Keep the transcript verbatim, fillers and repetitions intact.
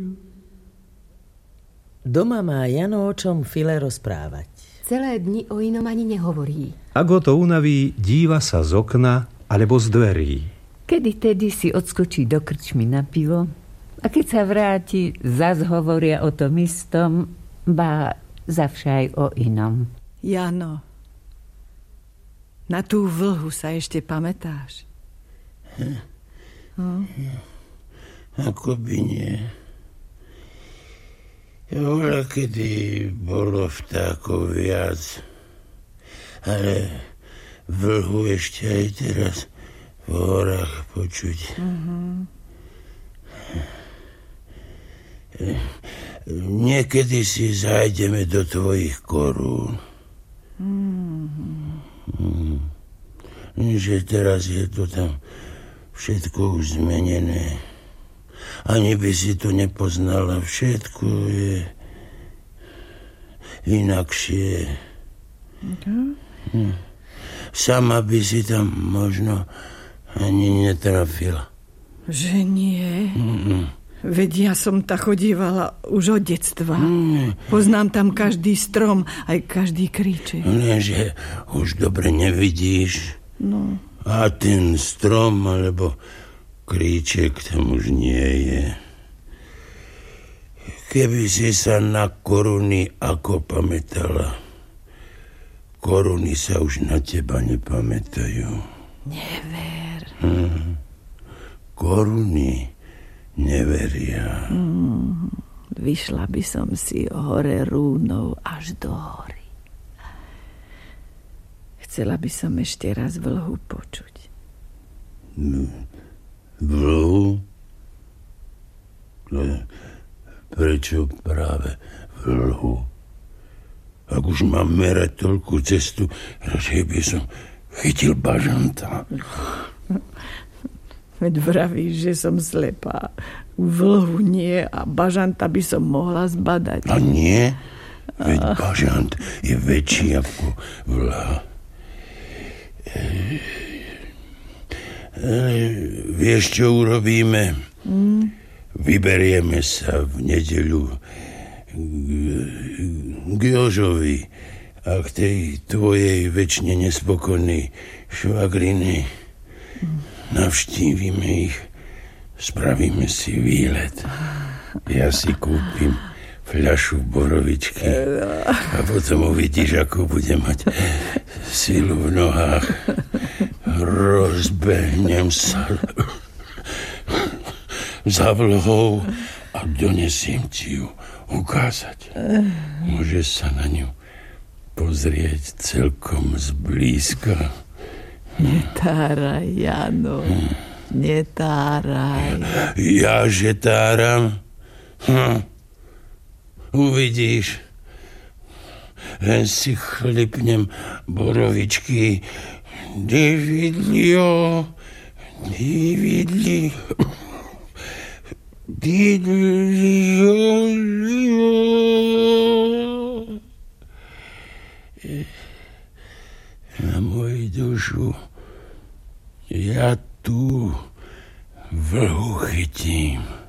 Doma má Jano o čom File rozprávať. Celé dni o inom ani nehovorí. Ak ho to unaví, díva sa z okna alebo z dverí. Kedy tedy si odskočí do krčmy na pivo a keď sa vráti, zas hovoria o tom istom, ba zavšaj o inom. Jano, na tú vlhu sa ešte pamätáš? Hm. Hm. Ako by nie. Voľa kedy bolo vtákov viac, ale vlhu ešte aj teraz v horách počuť. Mm-hmm. Niekedy si zájdeme do tvojich korún. Mm-hmm. Že teraz je to tam všetko už zmenené. Ani by si to nepoznala. Všetko je inakšie. Okay. Sama by si tam možno ani netrafila. Že nie? Mm-mm. Veď ja som ta chodívala už od detstva. Mm. Poznám tam každý strom, aj každý kríček. Lenže už dobre nevidíš. No. A ten strom, alebo kríček tam už nie je. Keby si sa na koruny ako pamätala, koruny sa už na teba nepamätajú. Never. Hm. Koruny neveria. Mm. Vyšla by som si hore rúnou až do hory. Chcela by som ešte raz vlhu počuť. Hm. Vlhu? Prečo práve vlhu? Ak už mám merať toľkú cestu, radšej by som chytil bažanta. Veď vravíš, že som slepá. Vlhu nie a bažanta by som mohla zbadať. A nie? Veď bažant je väčší ako vlha. Vieš, čo urobíme? Mm. Vyberieme sa v nedeľu k Jožovi a k tej tvojej večne nespokojnej švagriny. Mm. Navštívime ich, spravíme si výlet. Ja si kúpim fľašu borovičky a potom uvidíš, ako bude mať silu v nohách. Rozbehnem sa za vlhou a donesiem ti ju ukázať. Môžeš sa na ňu pozrieť celkom zblízka. Netáraj, Jano. Netáraj. Ja že táram? Hm. Uvidíš. Len si chlipnem borovičky. Dividlio, dividli, dividlio. Na moju dušu ja tu vlhu chytím.